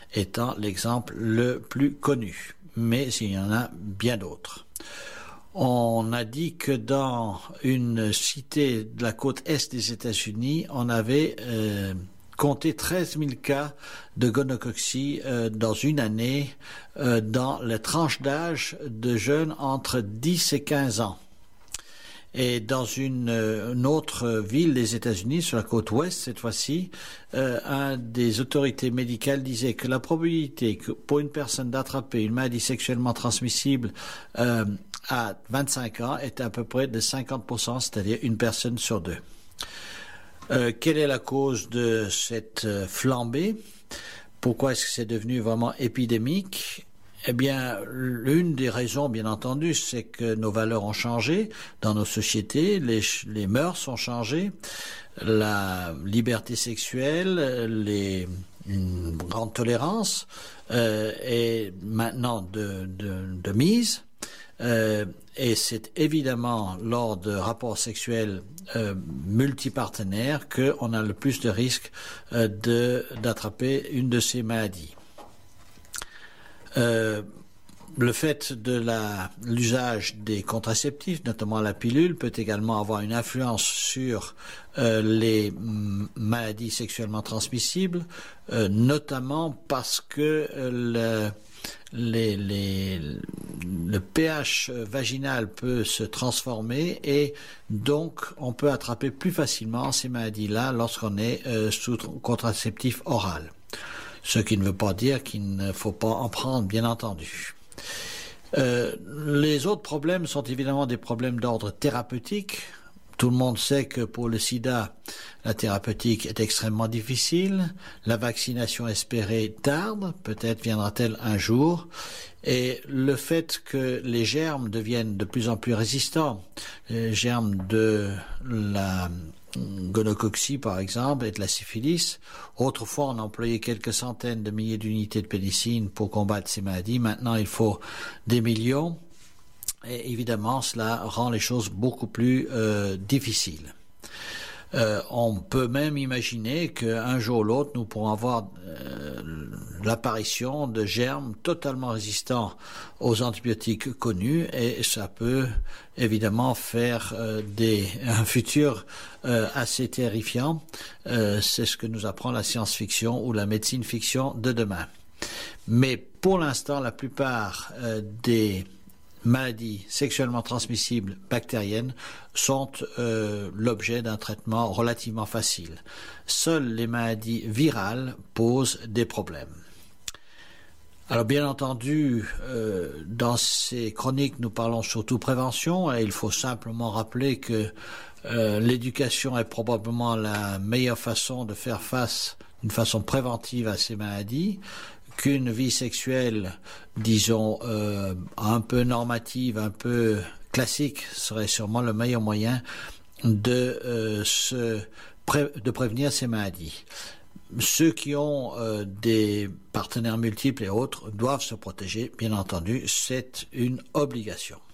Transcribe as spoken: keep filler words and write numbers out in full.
étant l'exemple le plus connu, mais il y en a bien d'autres. On a dit que dans une cité de la côte est des États-Unis, on avait euh, compté treize mille cas de gonocoxie euh, dans une année euh, dans les tranches d'âge de jeunes entre dix et quinze ans. Et dans une, une autre ville des États-Unis, sur la côte ouest cette fois-ci, euh, un des autorités médicales disait que la probabilité que pour une personne d'attraper une maladie sexuellement transmissible euh, à vingt-cinq ans était à peu près de cinquante pour cent, c'est-à-dire une personne sur deux. Euh, quelle est la cause de cette euh, flambée? Pourquoi est-ce que c'est devenu vraiment épidémique? Eh bien, l'une des raisons, bien entendu, c'est que nos valeurs ont changé dans nos sociétés, les, les mœurs ont changé, la liberté sexuelle, les, une grande tolérance euh, est maintenant de, de, de mise. Euh, et c'est évidemment lors de rapports sexuels euh, multipartenaires qu'on a le plus de risques euh, de, d'attraper une de ces maladies. Euh, le fait de la, l'usage des contraceptifs, notamment la pilule, peut également avoir une influence sur euh, les m- maladies sexuellement transmissibles, euh, notamment parce que euh, le, les, les, le pH vaginal peut se transformer et donc on peut attraper plus facilement ces maladies-là lorsqu'on est euh, sous contraceptif oral. Ce qui ne veut pas dire qu'il ne faut pas en prendre, bien entendu. Euh, les autres problèmes sont évidemment des problèmes d'ordre thérapeutique. Tout le monde sait que pour le sida, la thérapeutique est extrêmement difficile. La vaccination espérée tarde, peut-être viendra-t-elle un jour. Et le fait que les germes deviennent de plus en plus résistants, les germes de la gonocoxie par exemple et de la syphilis. Autrefois on employait quelques centaines de milliers d'unités de pénicilline pour combattre ces maladies. Maintenant il faut des millions et évidemment cela rend les choses beaucoup plus euh, difficiles. Euh, on peut même imaginer qu'un jour ou l'autre, nous pourrons avoir euh, l'apparition de germes totalement résistants aux antibiotiques connus et ça peut évidemment faire euh, des, un futur euh, assez terrifiant. Euh, c'est ce que nous apprend la science-fiction ou la médecine-fiction de demain. Mais pour l'instant, la plupart euh, des maladies sexuellement transmissibles bactériennes sont euh, l'objet d'un traitement relativement facile. Seules les maladies virales posent des problèmes. Alors bien entendu, euh, dans ces chroniques, nous parlons surtout prévention et il faut simplement rappeler que euh, l'éducation est probablement la meilleure façon de faire face d'une façon préventive à ces maladies, qu'une vie sexuelle, disons, euh, un peu normative, un peu classique, serait sûrement le meilleur moyen de, euh, se pré- de prévenir ces maladies. Ceux qui ont euh, des partenaires multiples et autres doivent se protéger, bien entendu, c'est une obligation.